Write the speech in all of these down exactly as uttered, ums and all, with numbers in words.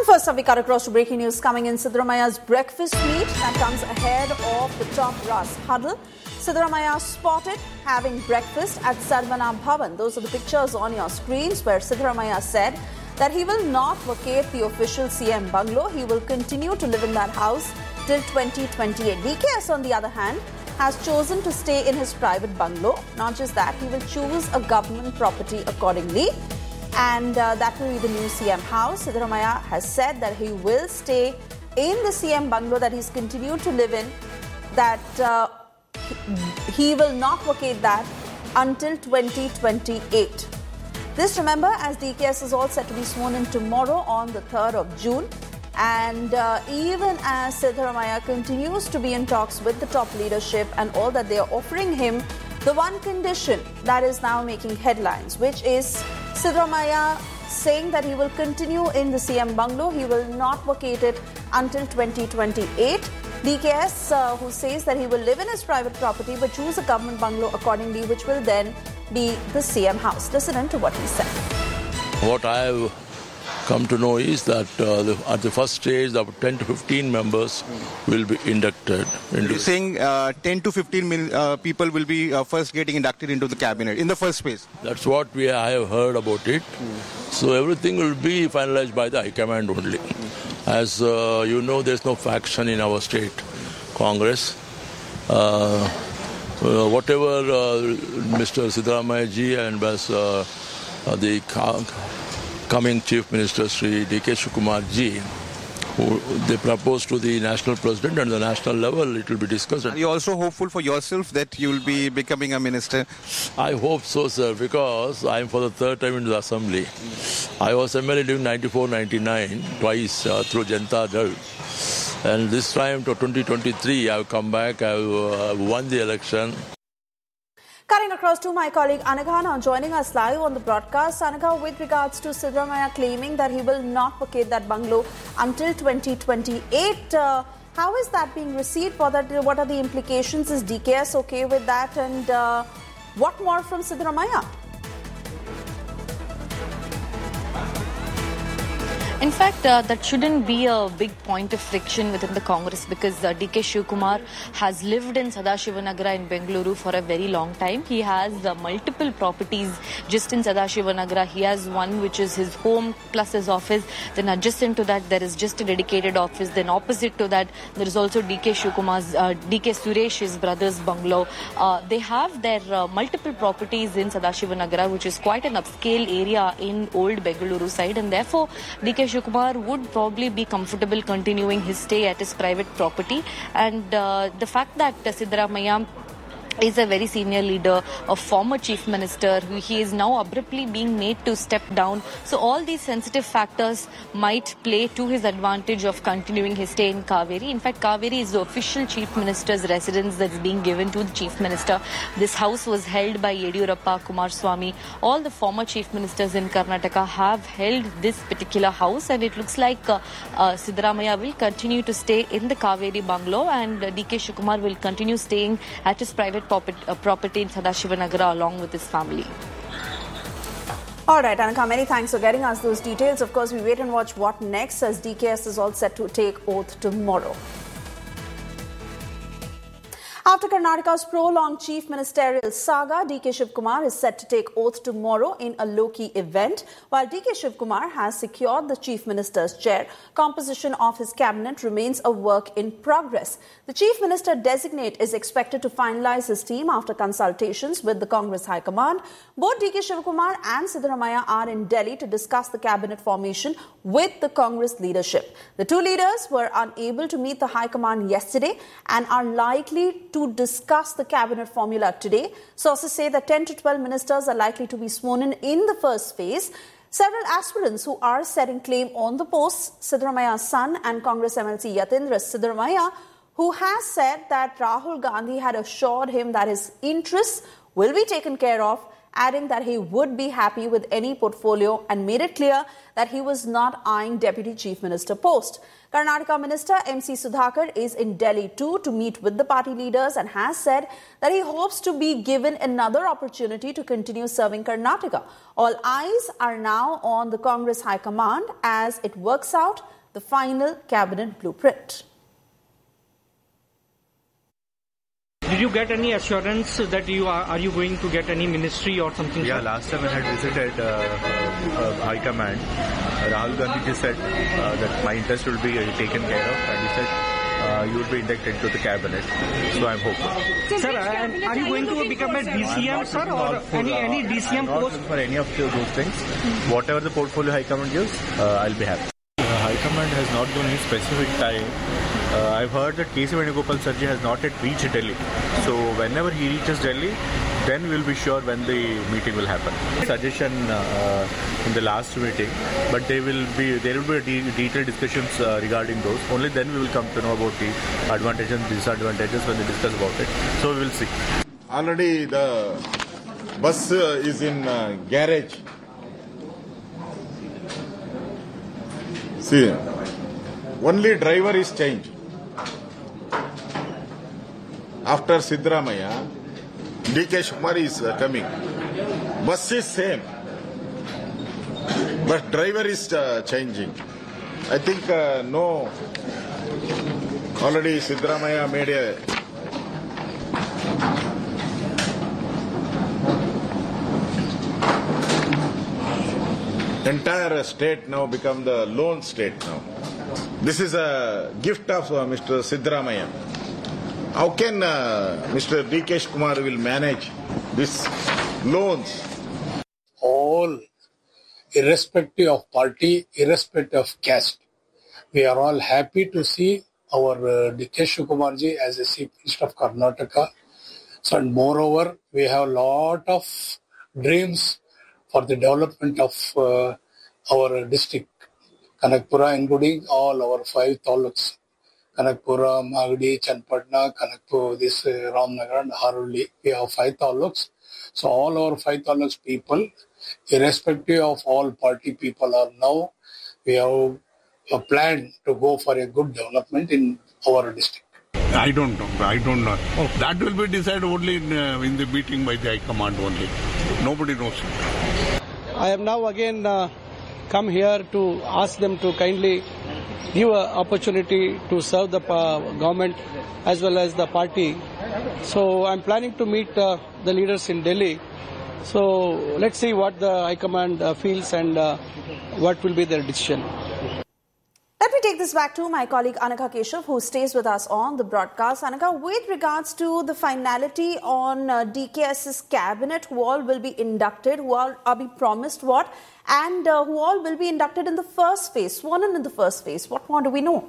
First up, we cut across to breaking news coming in. Siddaramaya's breakfast meet that comes ahead of the top brass huddle. Siddaramaya spotted having breakfast at Sarvana Bhavan. Those are the pictures on your screens where Siddaramaya said that he will not vacate the official C M bungalow. He will continue to live in that house till twenty twenty-eight. D K S, on the other hand, has chosen to stay in his private bungalow. Not just that, he will choose a government property accordingly. And uh, that will be the new C M house. Siddaramaya has said that he will stay in the C M bungalow that he's continued to live in, that uh, he will not vacate that until twenty twenty-eight. This, remember, as D K S is all set to be sworn in tomorrow on the third of June. And uh, even as Siddaramaya continues to be in talks with the top leadership and all that they are offering him, the one condition that is now making headlines, which is Siddaramaya saying that he will continue in the C M bungalow. He will not vacate it until twenty twenty-eight. D K S, uh, who says that he will live in his private property but choose a government bungalow accordingly, which will then be the C M house. Listen in to what he said. What I have come to know is that uh, the, at the first stage, about ten to fifteen members will be inducted. Into You're saying uh, ten to fifteen mil, uh, people will be uh, first getting inducted into the cabinet in the first phase? That's what we I have heard about it. Mm. So everything will be finalized by the High Command only. Mm. As uh, you know, there's no faction in our state Congress. Uh, uh, whatever uh, Mister Siddaramaya ji and uh, uh, the coming Chief Minister Sri D K Shivakumar ji, who they propose to the national president, and the national level it will be discussed. Are you also hopeful for yourself that you will be becoming a minister? I hope so, sir, because I am for the third time in the assembly. I was M L A during ninety-four ninety-nine, twice uh, through Janata Dal. And this time to twenty twenty-three, I have come back, I have uh, won the election. Cutting across to my colleague Anagha now joining us live on the broadcast. Anagha, with regards to Siddaramaya claiming that he will not vacate that bungalow until twenty twenty-eight, uh, how is that being received? For that, what are the implications? Is D K S okay with that? And uh, what more from Siddaramaya? In fact, uh, that shouldn't be a big point of friction within the Congress, because uh, D K Shivakumar has lived in Sadashivanagara in Bengaluru for a very long time. He has uh, multiple properties just in Sadashivanagara. He has one which is his home plus his office. Then adjacent to that, there is just a dedicated office. Then opposite to that, there is also D K Shivakumar's, uh, D K Suresh, his brother's bungalow. Uh, they have their uh, multiple properties in Sadashivanagara, which is quite an upscale area in old Bengaluru side, and therefore D K Shivakumar would probably be comfortable continuing his stay at his private property. And uh, the fact that uh, Siddaramaya is a very senior leader, a former chief minister, who he is now abruptly being made to step down. So all these sensitive factors might play to his advantage of continuing his stay in Kaveri. In fact, Kaveri is the official chief minister's residence that's being given to the chief minister. This house was held by Yediyurappa, Kumaraswamy. All the former chief ministers in Karnataka have held this particular house, and it looks like uh, uh, Siddaramaya will continue to stay in the Kaveri bungalow, and uh, D K Shivakumar will continue staying at his private property in Sadashivanagara along with his family. All right, Anaka, many thanks for getting us those details. Of course, we wait and watch what next, as D K S is all set to take oath tomorrow. After Karnataka's prolonged chief ministerial saga, D K Shivakumar is set to take oath tomorrow in a low-key event. While D K Shivakumar has secured the chief minister's chair, composition of his cabinet remains a work in progress. The chief minister designate is expected to finalize his team after consultations with the Congress High Command. Both D K Shivakumar and Siddaramaya are in Delhi to discuss the cabinet formation with the Congress leadership. The two leaders were unable to meet the High Command yesterday and are likely to discuss the cabinet formula today. Sources say that ten to twelve ministers are likely to be sworn in in the first phase. Several aspirants who are setting claim on the posts, Siddaramaya's son and Congress M L C Yatindra Siddaramaya, who has said that Rahul Gandhi had assured him that his interests will be taken care of adding that he would be happy with any portfolio and made it clear that he was not eyeing Deputy Chief Minister post. Karnataka Minister M C Sudhakar is in Delhi too to meet with the party leaders and has said that he hopes to be given another opportunity to continue serving Karnataka. All eyes are now on the Congress High Command as it works out the final cabinet blueprint. Did you get any assurance that you are, are you going to get any ministry or something? Yeah, last time I had visited uh, uh, High Command, uh, Rahul Gandhi just said uh, that my interest will be uh, taken care of, and he said uh, you will be inducted to the cabinet. So I'm hopeful. Sir, uh, are you going to become a D C M, sir, or for, any, uh, any D C M I'm post? not for any of those things. Mm-hmm. Whatever the portfolio High Command gives, uh, I'll be happy. Uh, High Command has not given any specific time. Uh, I've heard that K C Venugopal Sarji has not yet reached Delhi. So whenever he reaches Delhi, then we'll be sure when the meeting will happen. Suggestion uh, in the last meeting, but they will be there will be de- detailed discussions uh, regarding those. Only then we will come to know about the advantages and disadvantages when they discuss about it. So we will see. Already the bus uh, is in uh, garage. See, only driver is changed. After Siddaramaiah, D K Shivakumar is uh, coming. Bus is same, but driver is uh, changing. I think uh, no. Already Siddaramaiah made a entire state now become the lone state now. This is a gift of uh, Mister Siddaramaiah. How can uh, Mister D K Shivakumar will manage this loans? All, irrespective of party, irrespective of caste, we are all happy to see our uh, D K Shivakumar ji as the Chief Minister of Karnataka. So, and moreover, we have a lot of dreams for the development of uh, our district, Kanakpura, including all our five taluks. Kanakpura, Magadi, Chanpatna, Kanakpur, this uh, Ramnagar and Haruli. We have five taluks. So all our five taluks people, irrespective of all party people are now, we have a plan to go for a good development in our district. I don't know. I don't know. Oh. That will be decided only in, uh, in the meeting by the High Command only. Nobody knows. I have now again uh, come here to ask them to kindly give an opportunity to serve the uh, government as well as the party. So I'm planning to meet uh, the leaders in Delhi. So let's see what the High Command uh, feels and uh, what will be their decision. Let me take this back to my colleague Anaka Keshav, who stays with us on the broadcast. Anaka, with regards to the finality on uh, DKS's cabinet, who all will be inducted, who all are be promised what, and uh, who all will be inducted in the first phase, sworn in in the first phase, what more do we know?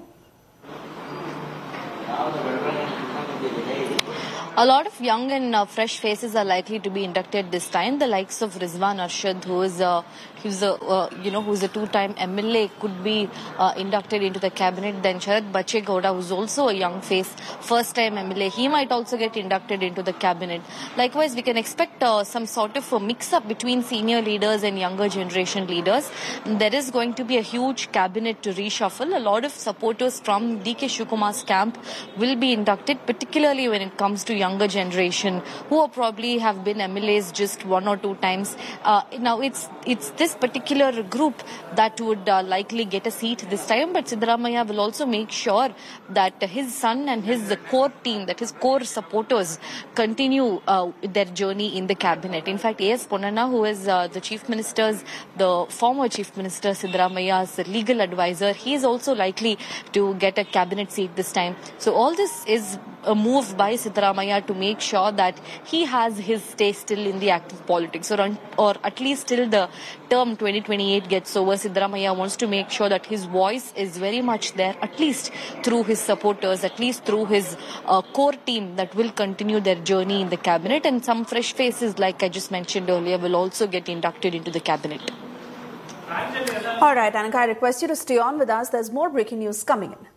A lot of young and uh, fresh faces are likely to be inducted this time. The likes of Rizwan Arshad, who is a, who's a uh, you know, who's a two-time M L A, could be uh, inducted into the cabinet. Then Sharath Bachegowda, who's also a young face, first-time M L A, he might also get inducted into the cabinet. Likewise, we can expect uh, some sort of a mix-up between senior leaders and younger generation leaders. There is going to be a huge cabinet to reshuffle. A lot of supporters from D K Shivakumar's camp will be inducted, particularly when it comes to young younger generation who are probably have been M L As just one or two times. Uh, now, it's it's this particular group that would uh, likely get a seat this time, but Siddaramaiah will also make sure that his son and his core team, that his core supporters continue uh, their journey in the cabinet. In fact, A S Ponnanna, who is uh, the Chief Minister's, the former Chief Minister Siddaramaiah's legal advisor, he is also likely to get a cabinet seat this time. So all this is a move by Siddaramaiah to make sure that he has his stay still in the active politics, or, or at least till the term twenty twenty-eight gets over. Siddaramaiah wants to make sure that his voice is very much there, at least through his supporters, at least through his uh, core team that will continue their journey in the cabinet, and some fresh faces, like I just mentioned earlier, will also get inducted into the cabinet. All right, Annika, I request you to stay on with us. There's more breaking news coming in.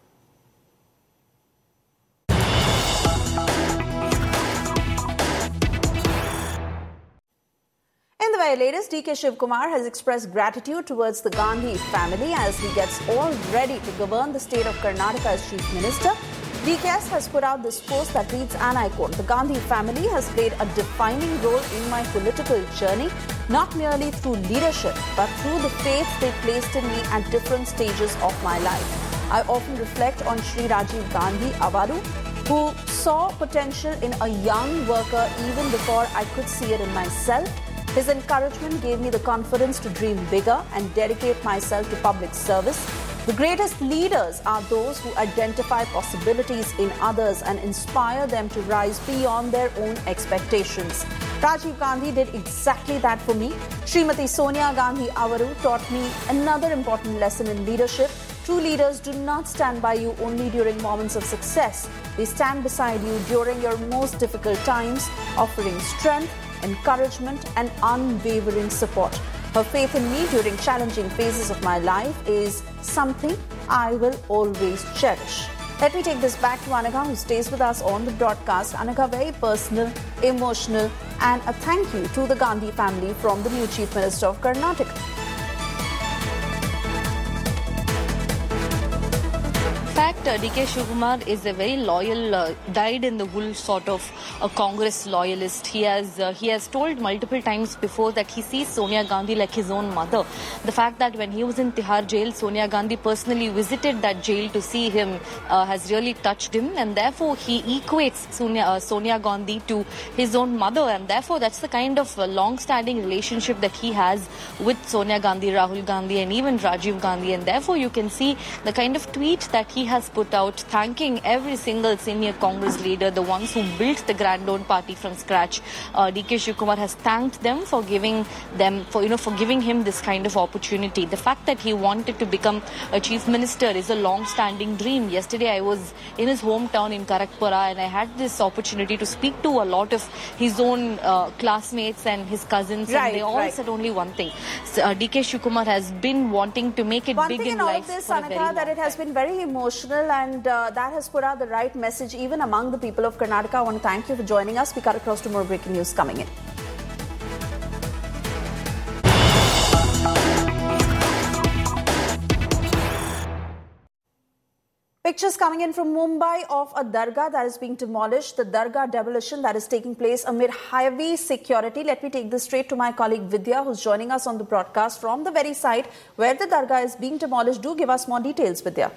very latest, D K Shivkumar has expressed gratitude towards the Gandhi family as he gets all ready to govern the state of Karnataka as Chief Minister. D K S has put out this post that reads, and I quote, "The Gandhi family has played a defining role in my political journey, not merely through leadership, but through the faith they placed in me at different stages of my life. I often reflect on Shri Rajiv Gandhi Avaru, who saw potential in a young worker even before I could see it in myself. His encouragement gave me the confidence to dream bigger and dedicate myself to public service. The greatest leaders are those who identify possibilities in others and inspire them to rise beyond their own expectations. Rajiv Gandhi did exactly that for me. Srimati Sonia Gandhi Avaru taught me another important lesson in leadership. True leaders do not stand by you only during moments of success. They stand beside you during your most difficult times, offering strength, encouragement, and unwavering support. Her faith in me during challenging phases of my life is something I will always cherish." Let me take this back to Anagha, who stays with us on the broadcast. Anagha, very personal, emotional, and a thank you to the Gandhi family from the new Chief Minister of Karnataka. In fact, uh, D K Shivkumar is a very loyal, uh, dyed-in-the-wool sort of a Congress loyalist. He has uh, he has told multiple times before that he sees Sonia Gandhi like his own mother. The fact that when he was in Tihar jail, Sonia Gandhi personally visited that jail to see him uh, has really touched him, and therefore he equates Sonia, uh, Sonia Gandhi to his own mother, and therefore that's the kind of uh, long-standing relationship that he has with Sonia Gandhi, Rahul Gandhi, and even Rajiv Gandhi, and therefore you can see the kind of tweet that he has put out thanking every single senior Congress leader, the ones who built the Grand Old Party from scratch. Uh, D K Shivkumar has thanked them for giving them, for you know, for giving him this kind of opportunity. The fact that he wanted to become a chief minister is a long-standing dream. Yesterday I was in his hometown in Karakpura and I had this opportunity to speak to a lot of his own uh, classmates and his cousins, right, and they all right. said only one thing. So, uh, D K Shivkumar has been wanting to make it one big thing in in all life of this, for a very Anagha, long that it has time. been very emotional, and uh, that has put out the right message even among the people of Karnataka. I want to thank you for joining us. We cut across to more breaking news coming in. Pictures coming in from Mumbai of a dargah that is being demolished. The dargah demolition that is taking place amid heavy security. Let me take this straight to my colleague Vidya, who's joining us on the broadcast from the very site where the dargah is being demolished. Do give us more details, Vidya.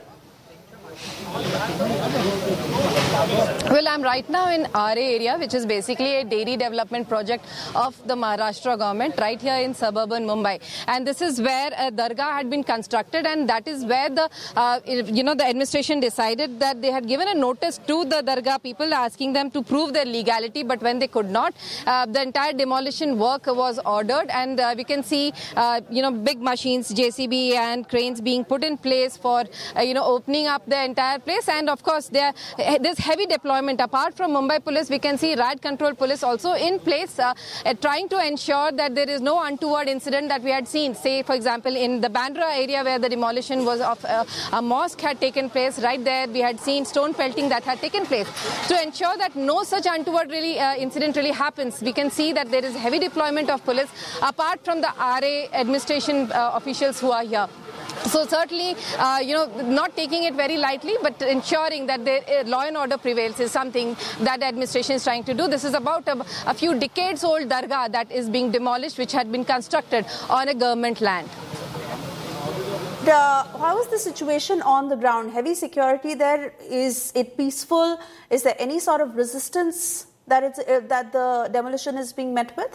Well, I'm right now in R A area, which is basically a dairy development project of the Maharashtra government right here in suburban Mumbai. And this is where a dargah had been constructed, and that is where the, uh, you know, the administration decided that they had given a notice to the dargah people asking them to prove their legality, but when they could not, uh, the entire demolition work was ordered, and uh, we can see, uh, you know, big machines, J C B and cranes being put in place for, uh, you know, opening up the entire place. And of course, there there's heavy deployment. Apart from Mumbai police, we can see riot control police also in place, uh, uh, trying to ensure that there is no untoward incident that we had seen. Say, for example, in the Bandra area where the demolition was of uh, a mosque had taken place, right there we had seen stone pelting that had taken place. To ensure that no such untoward really uh, incident really happens, we can see that there is heavy deployment of police apart from the R A administration uh, officials who are here. So certainly, uh, you know, not taking it very lightly, but ensuring that the uh, law and order prevails is something that the administration is trying to do. This is about a, a few decades old dargah that is being demolished, which had been constructed on a government land. The, how is the situation on the ground? Heavy security there. Is it peaceful? Is there any sort of resistance that, it's, uh, that the demolition is being met with?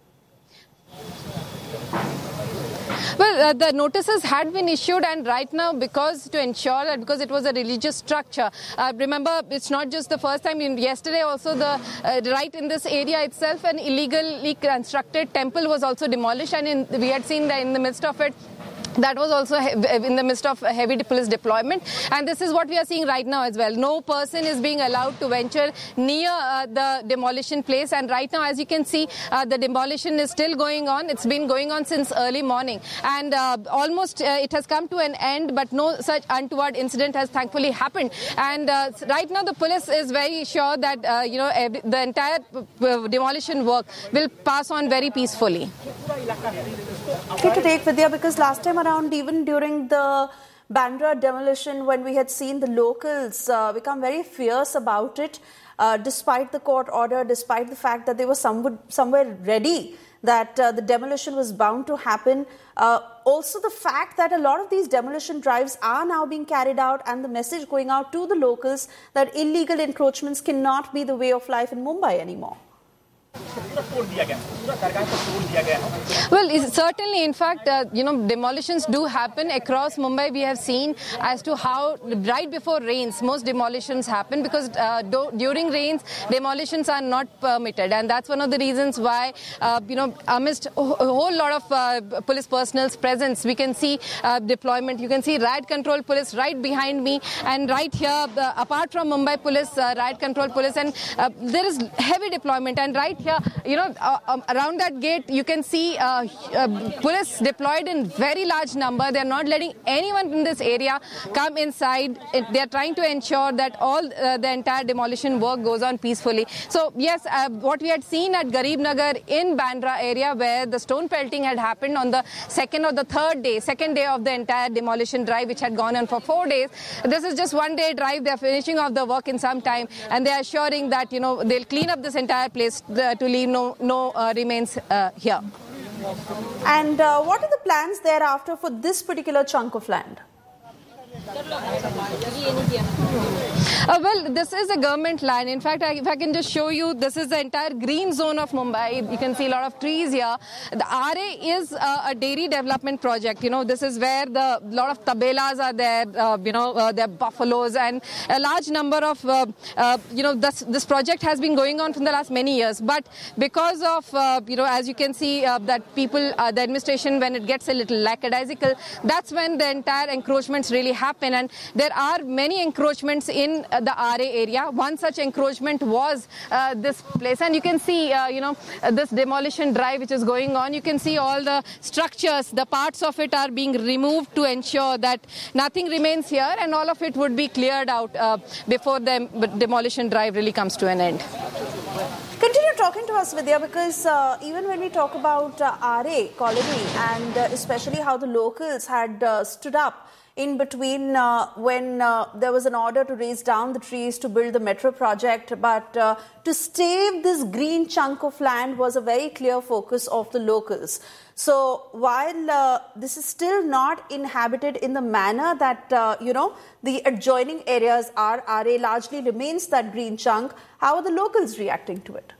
Well, uh, the notices had been issued, and right now, because to ensure that, because it was a religious structure, uh, remember, it's not just the first time. Yesterday also, the uh, right in this area itself, an illegally constructed temple was also demolished, and in, we had seen that in the midst of it, That was also in the midst of heavy police deployment, and this is what we are seeing right now as well. No person is being allowed to venture near uh, the demolition place, and right now, as you can see, uh, the demolition is still going on. It's been going on since early morning, and uh, almost uh, it has come to an end, but no such untoward incident has thankfully happened. And uh, right now, the police is very sure that uh, you know every, the entire demolition work will pass on very peacefully. Take a take, Vidya, because last time around, even during the Bandra demolition, when we had seen the locals uh, become very fierce about it, uh, despite the court order, despite the fact that they were some, somewhere ready, that uh, the demolition was bound to happen. Uh, also the fact that a lot of these demolition drives are now being carried out, and the message going out to the locals that illegal encroachments cannot be the way of life in Mumbai anymore. Well, certainly, in fact, uh, you know, demolitions do happen across Mumbai. We have seen as to how right before rains, most demolitions happen, because uh, do, during rains, demolitions are not permitted. And that's one of the reasons why, uh, you know, amidst a whole lot of uh, police personnel's presence, we can see uh, deployment. You can see riot control police right behind me, and right here, uh, apart from Mumbai police, uh, riot control police, and uh, there is heavy deployment. And right here, you know, uh, um, around that gate, you can see uh, uh, police deployed in very large number. They are not letting anyone in this area come inside. They are trying to ensure that all uh, the entire demolition work goes on peacefully. So yes, uh, what we had seen at Garib Nagar in Bandra area, where the stone pelting had happened on the second or the third day, second day of the entire demolition drive, which had gone on for four days. This is just one day drive. They are finishing off the work in some time, and they are assuring that, you know, they'll clean up this entire place uh, to leave no no uh, remains uh, here. And uh, what are the plans thereafter for this particular chunk of land? Uh, well, this is a government land. In fact, I, if I can just show you, this is the entire green zone of Mumbai. You can see a lot of trees here. The R A is uh, a dairy development project. You know, this is where the lot of tabelas are there. Uh, you know, uh, there are buffaloes, and a large number of. Uh, uh, you know, this this project has been going on for the last many years. But because of uh, you know, as you can see, uh, that people, uh, the administration, when it gets a little lackadaisical, that's when the entire encroachments really happen. And there are many encroachments in uh, the R A area. One such encroachment was uh, this place, and you can see, uh, you know, uh, this demolition drive which is going on. You can see all the structures, the parts of it are being removed to ensure that nothing remains here, and all of it would be cleared out uh, before the demolition drive really comes to an end. Continue talking to us, Vidya, because uh, even when we talk about uh, R A colony, and uh, especially how the locals had uh, stood up in between uh, when uh, there was an order to raise down the trees to build the metro project, but uh, to stave this green chunk of land was a very clear focus of the locals. So while uh, this is still not inhabited in the manner that, uh, you know, the adjoining areas are, R A largely remains that green chunk, how are the locals reacting to it?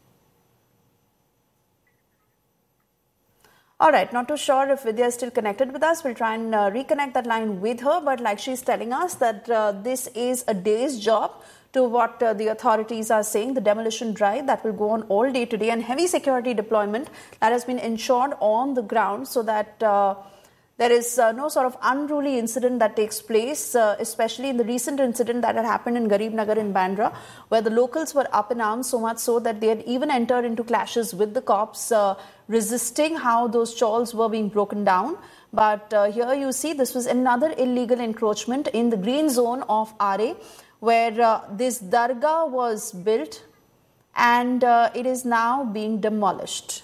All right, not too sure if Vidya is still connected with us. We'll try and uh, reconnect that line with her. But like she's telling us that uh, this is a day's job to what uh, the authorities are saying, the demolition drive that will go on all day today, and heavy security deployment that has been ensured on the ground so that uh, there is uh, no sort of unruly incident that takes place, uh, especially in the recent incident that had happened in Garib Nagar in Bandra, where the locals were up in arms, so much so that they had even entered into clashes with the cops, uh, resisting how those chawls were being broken down. But uh, here you see this was another illegal encroachment in the green zone of R A, where uh, this dargah was built, and uh, it is now being demolished.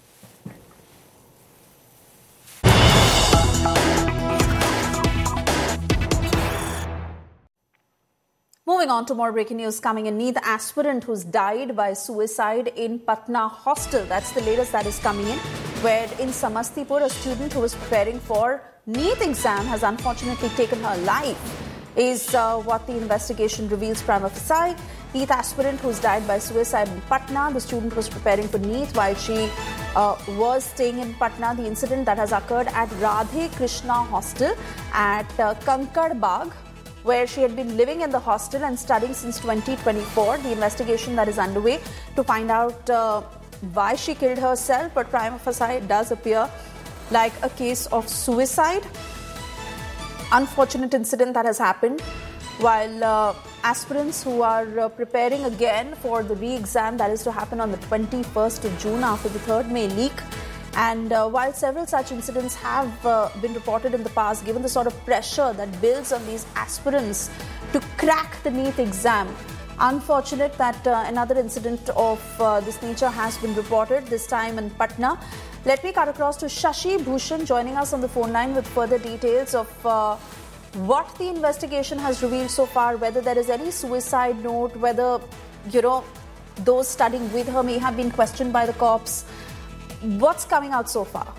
Moving on to more breaking news coming in. NEET aspirant who's died by suicide in Patna hostel. That's the latest that is coming in, where in Samastipur, a student who was preparing for NEET exam has unfortunately taken her life, is uh, what the investigation reveals prima facie. NEET aspirant who's died by suicide in Patna. The student was preparing for NEET while she uh, was staying in Patna. The incident that has occurred at Radhe Krishna hostel at uh, Kankad Bagh, where she had been living in the hostel and studying since twenty twenty-four. The investigation that is underway to find out uh, why she killed herself, but prima facie it does appear like a case of suicide. Unfortunate incident that has happened while uh, aspirants who are uh, preparing again for the re-exam that is to happen on the twenty-first of June after the third May leak. And uh, while several such incidents have uh, been reported in the past, given the sort of pressure that builds on these aspirants to crack the NEET exam, unfortunate that uh, another incident of uh, this nature has been reported, this time in Patna. Let me cut across to Shashi Bhushan joining us on the phone line with further details of uh, what the investigation has revealed so far, whether there is any suicide note, whether, you know, those studying with her may have been questioned by the cops. What's coming out so far?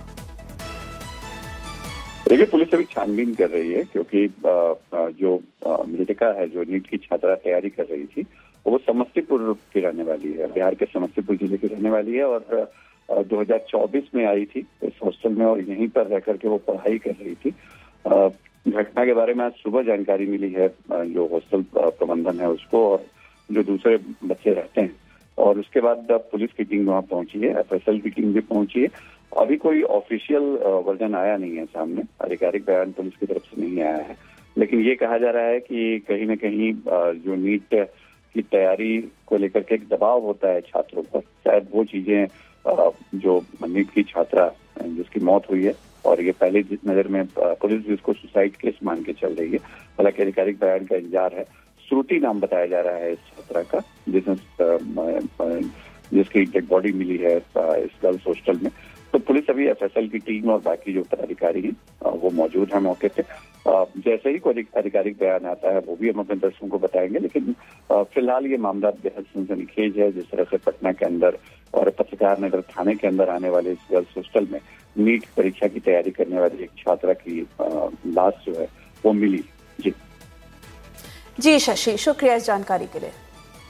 देखिए, police अभी छानबीन कर रही है क्योंकि जो मृतका है, जो नीट की छात्रा तैयारी कर रही थी, वो समस्तीपुर की रहने वाली है, बिहार के समस्तीपुर जिले की रहने वाली है और दो हज़ार चौबीस में आई थी इस हॉस्टल में और यहीं पर रह करके वो पढ़ाई कर रही थी। घटना के बारे में आज सुबह जानकारी मिली है जो हॉस्टल प्रबंधन है उसको और जो दूसरे बच्चे रहते हैं, और उसके बाद पुलिस की टीम वहाँ पहुंची है, एफएसएल की टीम भी पहुंची है। अभी कोई ऑफिशियल वर्जन आया नहीं है सामने, आधिकारिक बयान पुलिस की तरफ से नहीं आया है, लेकिन ये कहा जा रहा है कि कहीं न कहीं जो नीट की तैयारी को लेकर के एक दबाव होता है छात्रों पर, शायद वो चीजें जो नीट की छात्रा जिसकी मौत हुई है और ये पहले नजर में पुलिस जिसको सुसाइड केस मान के चल रही है, हालांकि आधिकारिक बयान का इंतजार है। श्रुति नाम बताया जा रहा है इस छात्रा का, जिसमें जिसकी डेड बॉडी मिली है इस गर्ल्स हॉस्टल में। तो पुलिस अभी एफएसएल की टीम और बाकी जो पदाधिकारी हैं वो मौजूद हैं मौके पे। जैसे ही कोई आधिकारिक बयान आता है वो भी हम अपने दर्शकों को बताएंगे, लेकिन फिलहाल ये मामला बेहद सनसनीखेज है। जिस तरह से पटना के अंदर और पत्रकार नगर थाने के अंदर आने वाले इस गर्ल्स हॉस्टल में नीट परीक्षा की तैयारी करने वाली एक छात्रा की लाश जो है वो मिली। जी जी शशि, शुक्रिया इस जानकारी के लिए।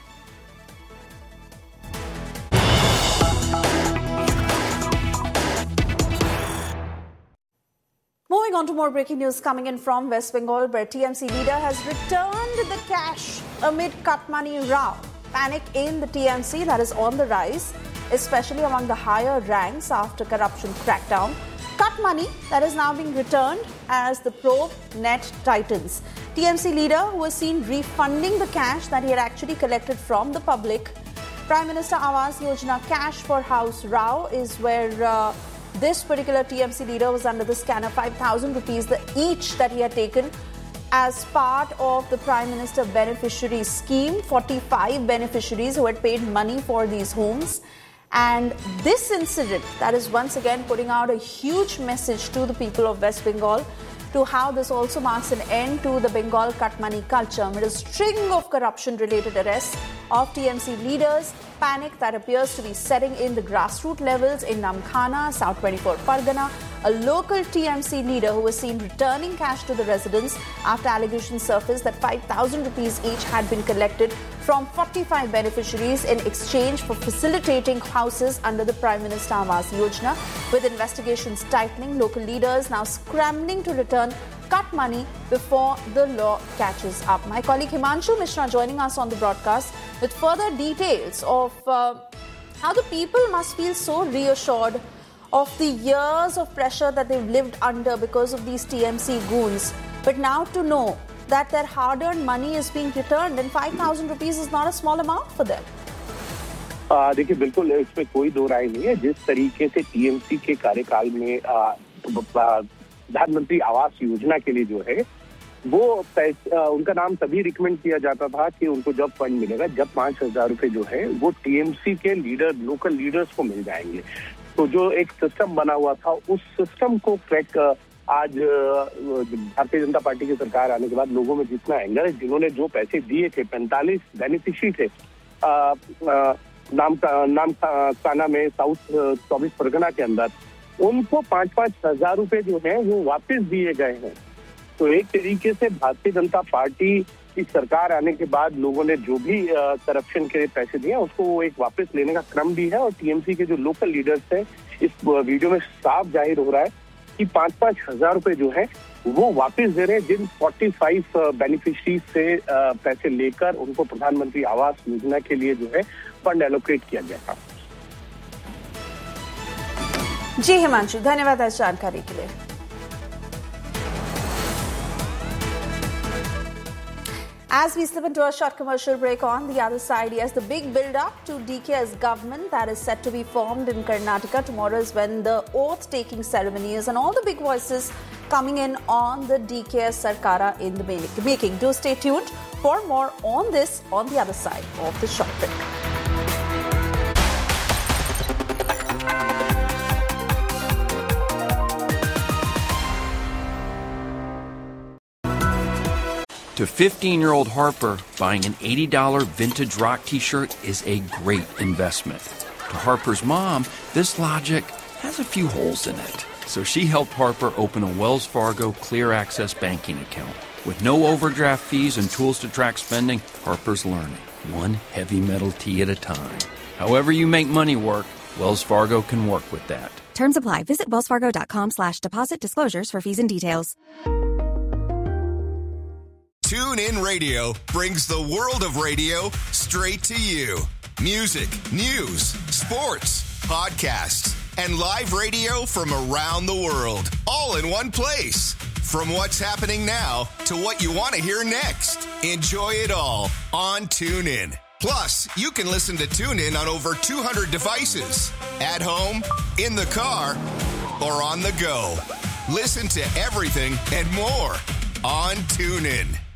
Moving on to more breaking news coming in from West Bengal, where T M C leader has returned the cash amid cut money row. Panic in the T M C that is on the rise, especially among the higher ranks after corruption crackdown. Cut money that is now being returned as the probe net tightens. T M C leader who was seen refunding the cash that he had actually collected from the public. Prime Minister Awas Yojana cash for house row is where uh, this particular T M C leader was under the scanner, five thousand rupees the each that he had taken as part of the Prime Minister beneficiary scheme. forty-five beneficiaries who had paid money for these homes. And this incident that is once again putting out a huge message to the people of West Bengal to how this also marks an end to the Bengal cut money culture amid a string of corruption related arrests of T M C leaders. Panic that appears to be setting in the grassroots levels in Namkhana, South twenty-four Pargana. A local T M C leader who was seen returning cash to the residents after allegations surfaced that five thousand rupees each had been collected from forty-five beneficiaries in exchange for facilitating houses under the Prime Minister Awas Yojana. With investigations tightening, local leaders now scrambling to return cut money before the law catches up. My colleague Himanshu Mishra joining us on the broadcast with further details of uh, how the people must feel so reassured of the years of pressure that they've lived under because of these T M C goons. But now to know that their hard-earned money is being returned and five thousand rupees is not a small amount for them. देखिए, बिल्कुल इसमें कोई दो राय नहीं है। जिस तरीके से टीएमसी के कार्यकाल में प्रधानमंत्री आवास योजना के लिए जो है वो पैसा, उनका नाम तभी रिकमेंड किया जाता था कि उनको जब फंड मिलेगा जब पांच हजार रुपए जो है वो टीएमसी के लीडर, लोकल लीडर्स को मिल जाएंगे। तो जो एक सिस्टम बना हुआ था उस सिस्टम को क्रैक आज भारतीय जनता पार्टी की सरकार आने के बाद लोगों में जितना एंगर है, जिन्होंने जो पैसे दिए थे, पैंतालीस बेनिफिशरी थे आ, आ, नाम का नाम काना में साउथ चौबीस परगना के अंदर, उनको पांच पांच हजार रुपए जो है वो वापस दिए गए हैं। तो एक तरीके से भारतीय जनता पार्टी की सरकार आने के बाद लोगों ने जो भी करप्शन के पैसे दिए उसको वो एक वापस लेने का क्रम भी है। और टीएमसी के जो लोकल लीडर्स हैं, इस वीडियो में साफ जाहिर हो रहा है कि पांच पांच हजार रुपए जो है वो वापस दे रहे हैं, जिन पैंतालीस बेनिफिशरीज से पैसे लेकर उनको प्रधानमंत्री आवास योजना के लिए जो है फंड एलोकेट किया गया था। जी हिमांशु, धन्यवाद इस जानकारी के लिए। As we slip into a short commercial break, on the other side, yes, the big build-up to D K's government that is set to be formed in Karnataka. Tomorrow is when the oath-taking ceremony is, and all the big voices coming in on the D K Sarkara in the making. Do stay tuned for more on this on the other side of the short break. To fifteen-year-old Harper, buying an eighty dollars vintage rock t-shirt is a great investment. To Harper's mom, this logic has a few holes in it. So she helped Harper open a Wells Fargo Clear Access banking account. With no overdraft fees and tools to track spending, Harper's learning, one heavy metal tee at a time. However you make money work, Wells Fargo can work with that. Terms apply. Visit wellsfargo.com slash deposit disclosures for fees and details. TuneIn Radio brings the world of radio straight to you. Music, news, sports, podcasts, and live radio from around the world, all in one place. From what's happening now to what you want to hear next. Enjoy it all on TuneIn. Plus, you can listen to TuneIn on over two hundred devices. At home, in the car, or on the go. Listen to everything and more on TuneIn.